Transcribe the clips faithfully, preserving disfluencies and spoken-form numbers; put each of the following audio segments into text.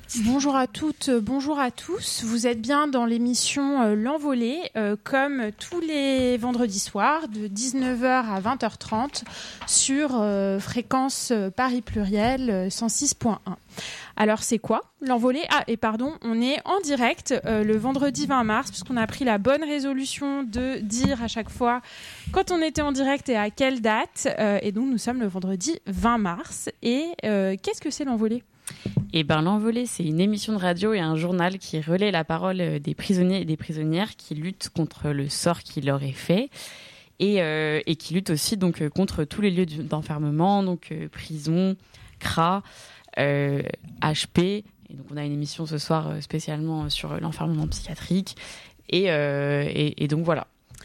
Bonjour à toutes, bonjour à tous. Vous êtes bien dans l'émission euh, L'Envolée, euh, comme tous les vendredis soirs, de dix-neuf heures à vingt heures trente, sur euh, fréquence euh, Paris Pluriel euh, cent six point un. Alors c'est quoi L'Envolée? Ah, et pardon, on est en direct euh, le vendredi vingt mars, puisqu'on a pris la bonne résolution de dire à chaque fois quand on était en direct et à quelle date. Euh, et donc nous sommes le vendredi vingt mars. Et euh, qu'est-ce que c'est L'Envolée? Eh ben, L'Envolée, c'est une émission de radio et un journal qui relaie la parole des prisonniers et des prisonnières qui luttent contre le sort qui leur est fait et, euh, et qui luttent aussi donc contre tous les lieux d'enfermement, donc euh, prison, C R A, euh, H P. Et donc on a une émission ce soir spécialement sur l'enfermement psychiatrique et, euh, et, et donc voilà.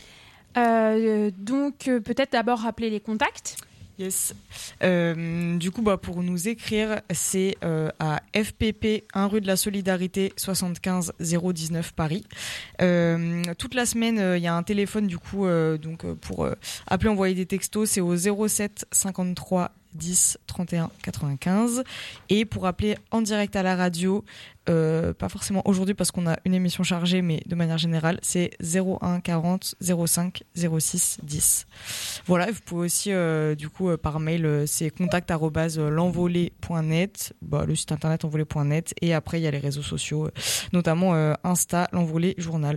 Euh, donc euh, peut-être d'abord rappeler les contacts. Yes. Euh, du coup, bah, pour nous écrire, c'est euh, à F P P un rue de la Solidarité soixante-quinze zéro dix-neuf Paris. Euh, toute la semaine, il euh, y a un téléphone du coup, euh, donc euh, pour euh, appeler, envoyer des textos, c'est au zéro sept cinquante-trois dix trente et un quatre-vingt-quinze. Et pour appeler en direct à la radio, euh, pas forcément aujourd'hui parce qu'on a une émission chargée, mais de manière générale, c'est zéro un quarante zéro cinq zéro six dix. Voilà, vous pouvez aussi, euh, du coup, euh, par mail, euh, c'est contact arobase l'envolée point net, bah, le site internet envolée point net, et après, il y a les réseaux sociaux, euh, notamment euh, Insta, l'Envolée Journal.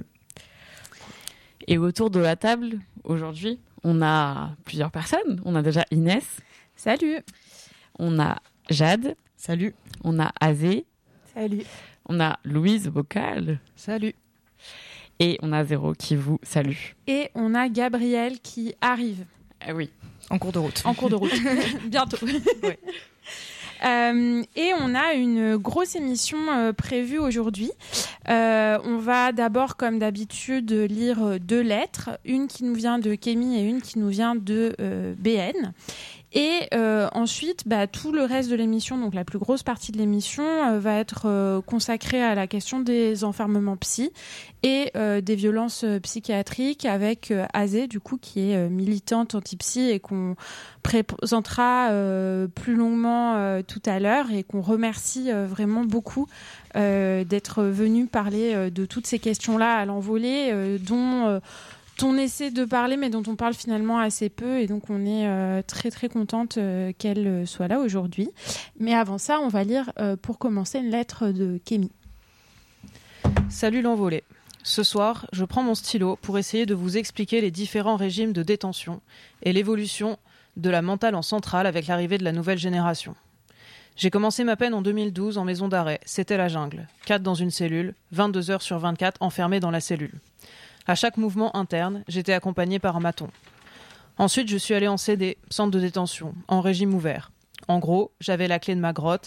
Et autour de la table, aujourd'hui, on a plusieurs personnes. On a déjà Inès. Salut. On a Jade. Salut. On a Azé. Salut. On a Louise Bocal. Salut. Et on a Zéro qui vous salue. Et on a Gabriel qui arrive. Ah oui. En cours de route. En cours de route. Bientôt. Ouais. Euh, et on a une grosse émission euh, prévue aujourd'hui. Euh, on va d'abord, comme d'habitude, lire deux lettres. Une qui nous vient de Kémy et une qui nous vient de euh, B N. Et euh, ensuite, bah, tout le reste de l'émission, donc la plus grosse partie de l'émission, euh, va être euh, consacrée à la question des enfermements psy et euh, des violences euh, psychiatriques avec euh, Azé, du coup, qui est euh, militante anti-psy et qu'on présentera euh, plus longuement euh, tout à l'heure et qu'on remercie euh, vraiment beaucoup euh, d'être venu parler euh, de toutes ces questions-là à l'Envolée, euh, dont... Euh, on essaie de parler, mais dont on parle finalement assez peu, et donc on est euh, très très contente euh, qu'elle soit là aujourd'hui. Mais avant ça, on va lire euh, pour commencer une lettre de Kémy. Salut l'Envolée. Ce soir, je prends mon stylo pour essayer de vous expliquer les différents régimes de détention et l'évolution de la mentale en centrale avec l'arrivée de la nouvelle génération. J'ai commencé ma peine en deux mille douze en maison d'arrêt. C'était la jungle. quatre dans une cellule, vingt-deux heures sur vingt-quatre enfermés dans la cellule. À chaque mouvement interne, j'étais accompagnée par un maton. Ensuite, je suis allée en C D, centre de détention, en régime ouvert. En gros, j'avais la clé de ma grotte